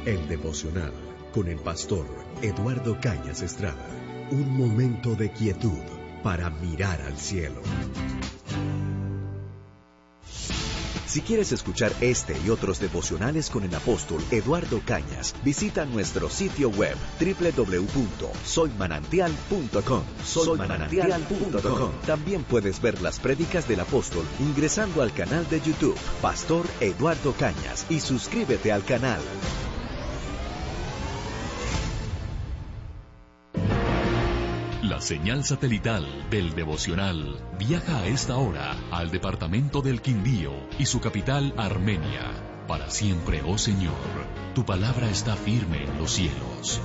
El devocional con el pastor Eduardo Cañas Estrada. Un momento de quietud para mirar al cielo. Si quieres escuchar este y otros devocionales con el apóstol Eduardo Cañas, visita nuestro sitio web www.soymanantial.com. Soymanantial.com. También puedes ver las prédicas del apóstol ingresando al canal de YouTube Pastor Eduardo Cañas y suscríbete al canal. La señal satelital del devocional viaja a esta hora al departamento del Quindío y su capital Armenia. Para siempre, oh Señor, tu palabra está firme en los cielos.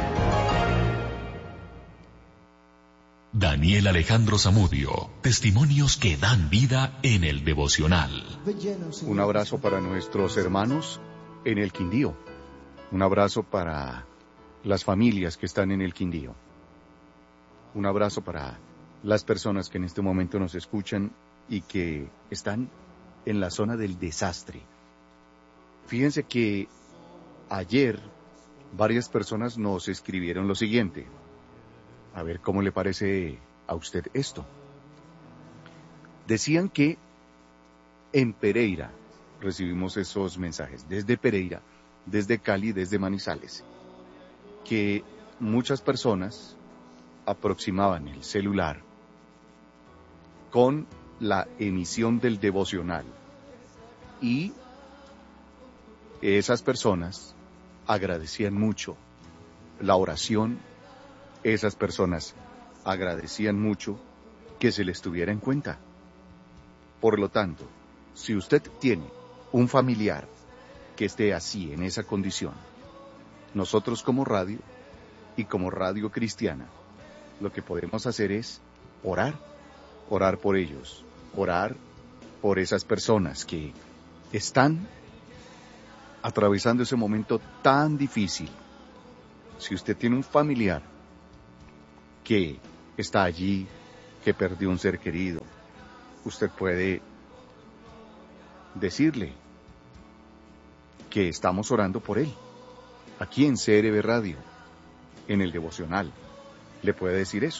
Daniel Alejandro Zamudio, testimonios que dan vida en el devocional. Un abrazo para nuestros hermanos en el Quindío. Un abrazo para las familias que están en el Quindío. Un abrazo para las personas que en este momento nos escuchan y que están en la zona del desastre. Fíjense que ayer varias personas nos escribieron lo siguiente. A ver cómo le parece a usted esto. Decían que en Pereira, recibimos esos mensajes, desde Pereira, desde Cali, desde Manizales, que muchas personas aproximaban el celular con la emisión del devocional y esas personas agradecían mucho la oración, esas personas agradecían mucho que se les tuviera en cuenta. Por lo tanto, si usted tiene un familiar que esté así, en esa condición, nosotros como radio y como radio cristiana, lo que podemos hacer es orar por ellos, orar por esas personas que están atravesando ese momento tan difícil. Si usted tiene un familiar que está allí, que perdió un ser querido, usted puede decirle que estamos orando por él, aquí en CRB Radio, en el devocional. Le puede decir eso.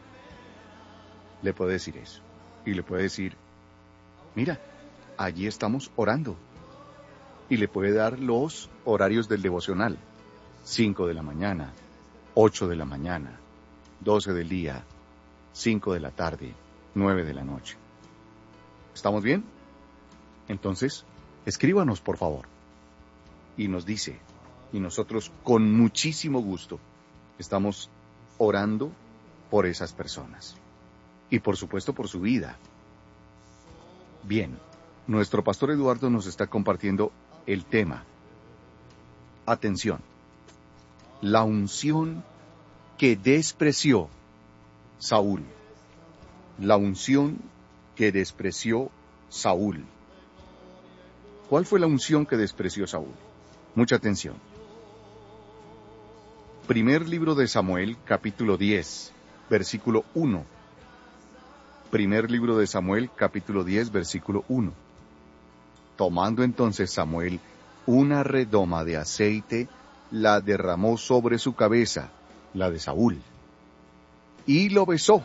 Le puede decir eso. Y le puede decir, mira, allí estamos orando. Y le puede dar los horarios del devocional. 5 de la mañana, 8 de la mañana, 12 del día, 5 de la tarde, 9 de la noche. ¿Estamos bien? Entonces, escríbanos, por favor. Y nos dice, y nosotros con muchísimo gusto estamos orando por esas personas. Y por supuesto por su vida. Bien, nuestro pastor Eduardo nos está compartiendo el tema. Atención. La unción que despreció Saúl. La unción que despreció Saúl. ¿Cuál fue la unción que despreció Saúl? Mucha atención. Primer libro de Samuel, capítulo 10, versículo 1. Primer libro de Samuel, capítulo 10, versículo 1. Tomando entonces Samuel una redoma de aceite, la derramó sobre su cabeza, la de Saúl, y lo besó.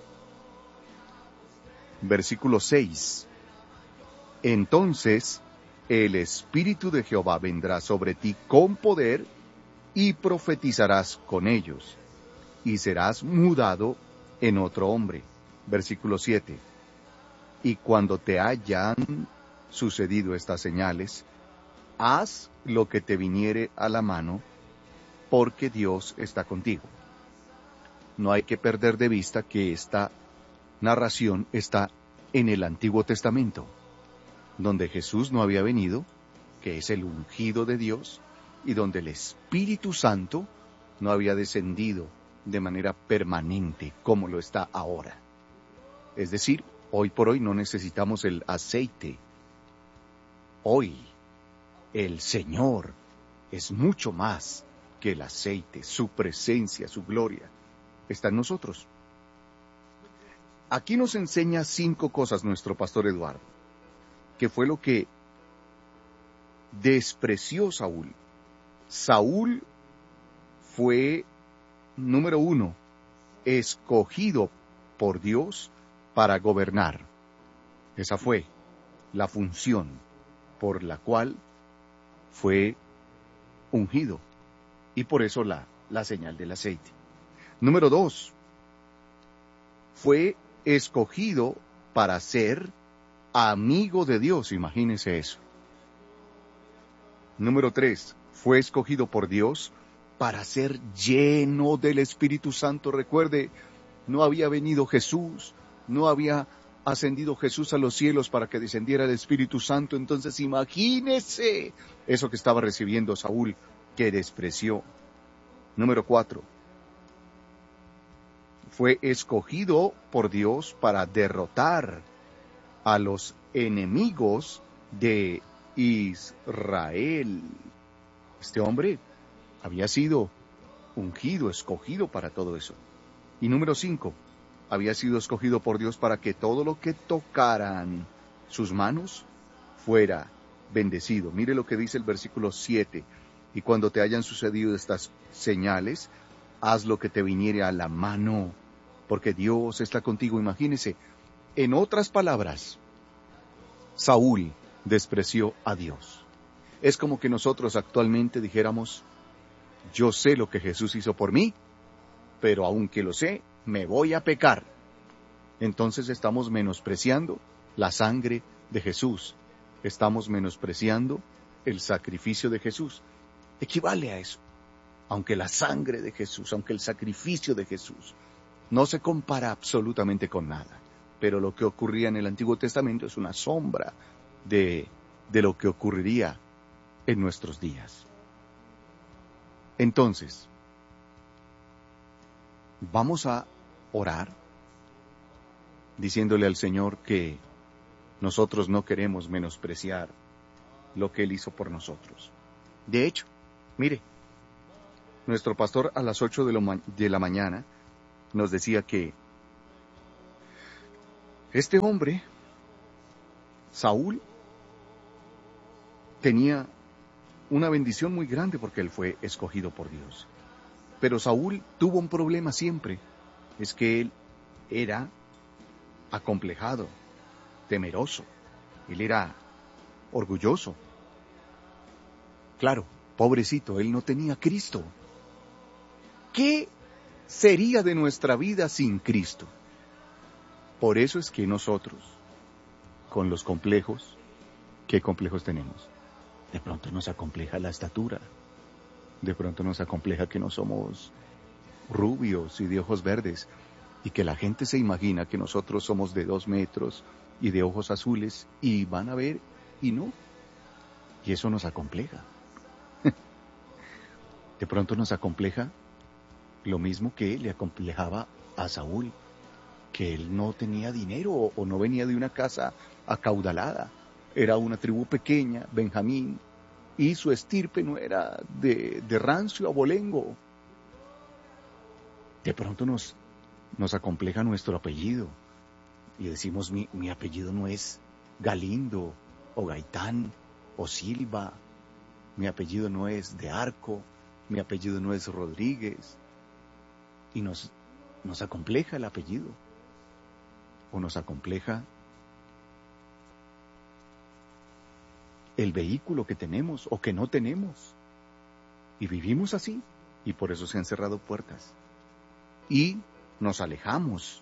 Versículo 6. Entonces el Espíritu de Jehová vendrá sobre ti con poder, y profetizarás con ellos, y serás mudado en otro hombre. Versículo 7. Y cuando te hayan sucedido estas señales, haz lo que te viniere a la mano, porque Dios está contigo. No hay que perder de vista que esta narración está en el Antiguo Testamento, donde Jesús no había venido, que es el ungido de Dios, y donde el Espíritu Santo no había descendido de manera permanente como lo está ahora. Es decir, hoy por hoy no necesitamos el aceite. Hoy el Señor es mucho más que el aceite. Su presencia, su gloria está en nosotros. Aquí nos enseña 5 cosas nuestro pastor Eduardo, que fue lo que despreció Saúl. Saúl fue, número 1, escogido por Dios para gobernar. Esa fue la función por la cual fue ungido, y por eso la señal del aceite. Número 2, fue escogido para ser amigo de Dios, imagínense eso. Número 3, fue escogido por Dios para ser lleno del Espíritu Santo. Recuerde, no había venido Jesús, no había ascendido Jesús a los cielos para que descendiera el Espíritu Santo. Entonces imagínese eso que estaba recibiendo Saúl, que despreció. Número 4, fue escogido por Dios para derrotar a los enemigos de Israel. Este hombre había sido ungido, escogido para todo eso. Y número 5, había sido escogido por Dios para que todo lo que tocaran sus manos fuera bendecido. Mire lo que dice el versículo 7. Y cuando te hayan sucedido estas señales, haz lo que te viniere a la mano, porque Dios está contigo. Imagínese, en otras palabras, Saúl despreció a Dios. Es como que nosotros actualmente dijéramos, yo sé lo que Jesús hizo por mí, pero aunque lo sé, me voy a pecar. Entonces estamos menospreciando la sangre de Jesús. Estamos menospreciando el sacrificio de Jesús. Equivale a eso. Aunque la sangre de Jesús, aunque el sacrificio de Jesús no se compara absolutamente con nada, pero lo que ocurría en el Antiguo Testamento es una sombra de lo que ocurriría en nuestros días. Entonces, vamos a orar diciéndole al Señor que nosotros no queremos menospreciar lo que Él hizo por nosotros. De hecho, mire, nuestro pastor a las 8 de la mañana nos decía que este hombre, Saúl, tenía una bendición muy grande porque él fue escogido por Dios. Pero Saúl tuvo un problema siempre, es que él era acomplejado, temeroso, él era orgulloso. Claro, pobrecito, él no tenía a Cristo. ¿Qué sería de nuestra vida sin Cristo? Por eso es que nosotros, con los complejos, ¿qué complejos tenemos? De pronto nos acompleja la estatura, de pronto nos acompleja que no somos rubios y de ojos verdes, y que la gente se imagina que nosotros somos de 2 metros y de ojos azules, y van a ver, y no, y eso nos acompleja. De pronto nos acompleja lo mismo que le acomplejaba a Saúl, que él no tenía dinero o no venía de una casa acaudalada. Era una tribu pequeña, Benjamín, y su estirpe no era de rancio abolengo. De pronto nos acompleja nuestro apellido y decimos, mi apellido no es Galindo o Gaitán o Silva, mi apellido no es de Arco, mi apellido no es Rodríguez, y nos acompleja el apellido, o nos acompleja el vehículo que tenemos o que no tenemos, y vivimos así, y por eso se han cerrado puertas, y nos alejamos,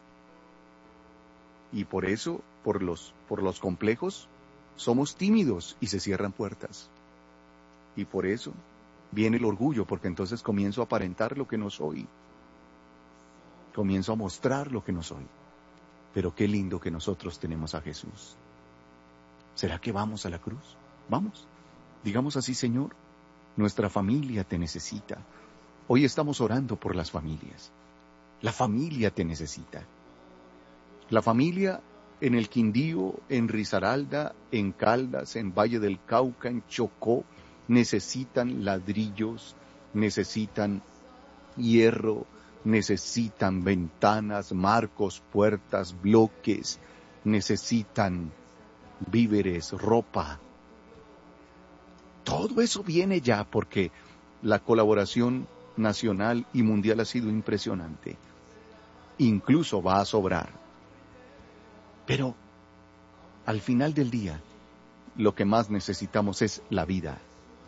y por eso, por los complejos, somos tímidos y se cierran puertas, y por eso viene el orgullo, porque entonces comienzo a aparentar lo que no soy, comienzo a mostrar lo que no soy. Pero qué lindo que nosotros tenemos a Jesús. ¿Será que vamos a la cruz? Vamos. Digamos así, Señor, nuestra familia te necesita. Hoy estamos orando por las familias. La familia te necesita. La familia en el Quindío, en Risaralda, en Caldas, en Valle del Cauca, en Chocó, necesitan ladrillos, necesitan hierro, necesitan ventanas, marcos, puertas, bloques, necesitan víveres, ropa. Todo eso viene ya porque la colaboración nacional y mundial ha sido impresionante. Incluso va a sobrar. Pero al final del día, lo que más necesitamos es la vida.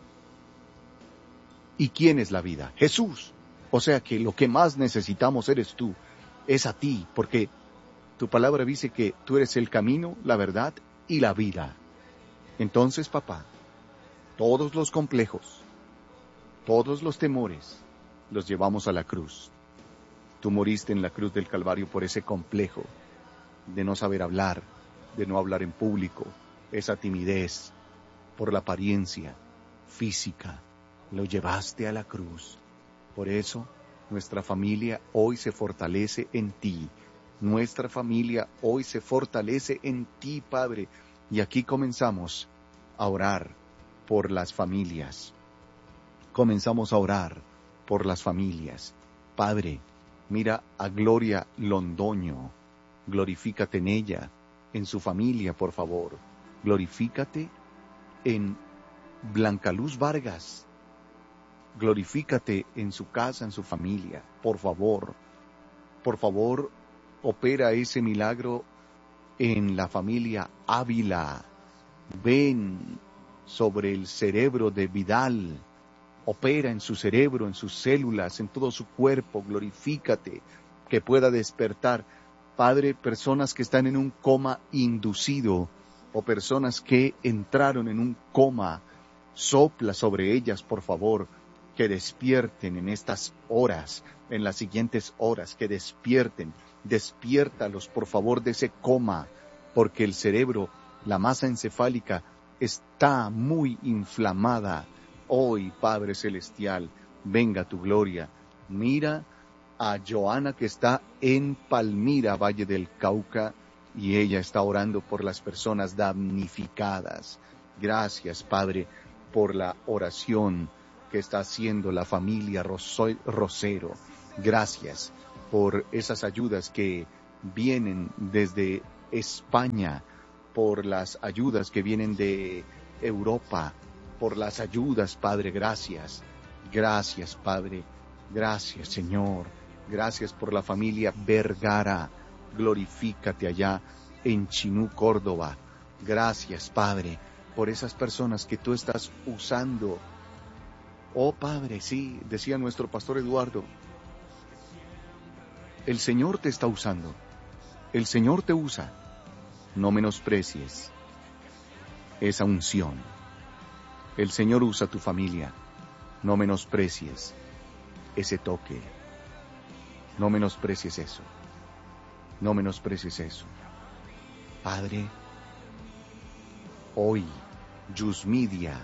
¿Y quién es la vida? Jesús. O sea que lo que más necesitamos eres tú, es a ti, porque tu palabra dice que tú eres el camino, la verdad y la vida. Entonces, papá, todos los complejos, todos los temores, los llevamos a la cruz. Tú moriste en la cruz del Calvario por ese complejo de no saber hablar, de no hablar en público, esa timidez, por la apariencia física. Lo llevaste a la cruz. Por eso, nuestra familia hoy se fortalece en ti. Nuestra familia hoy se fortalece en ti, Padre. Y aquí comenzamos a orar por las familias. Comenzamos a orar por las familias. Padre, mira a Gloria Londoño. Glorifícate en ella, en su familia, por favor. Glorifícate en Blancaluz Vargas. Glorifícate en su casa, en su familia, por favor. Por favor, opera ese milagro en la familia Ávila. Ven sobre el cerebro de Vidal. Opera en su cerebro, en sus células, en todo su cuerpo. Glorifícate, que pueda despertar. Padre, personas que están en un coma inducido o personas que entraron en un coma, sopla sobre ellas, por favor. Que despierten en estas horas, en las siguientes horas, que despierten, despiértalos por favor de ese coma, porque el cerebro, la masa encefálica, está muy inflamada. Hoy, Padre Celestial, venga tu gloria. Mira a Joana que está en Palmira, Valle del Cauca, y ella está orando por las personas damnificadas. Gracias, Padre, por la oración que está haciendo la familia Rosero. Gracias por esas ayudas que vienen desde España, por las ayudas que vienen de Europa, por las ayudas, Padre, gracias. Gracias, Padre. Gracias, Señor. Gracias por la familia Vergara. Glorifícate allá en Chinú, Córdoba. Gracias, Padre, por esas personas que tú estás usando. Oh Padre, sí, decía nuestro pastor Eduardo, el Señor te está usando, el Señor te usa, no menosprecies esa unción. El Señor usa tu familia, no menosprecies ese toque, no menosprecies eso, no menosprecies eso. Padre, hoy Yusmidia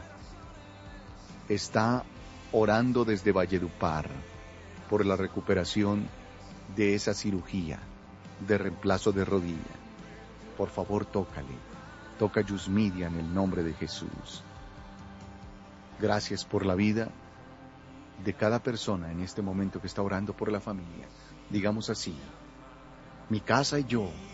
está orando desde Valledupar por la recuperación de esa cirugía de reemplazo de rodilla. Por favor, tócale. Toca a Yusmidia en el nombre de Jesús. Gracias por la vida de cada persona en este momento que está orando por la familia. Digamos así: mi casa y yo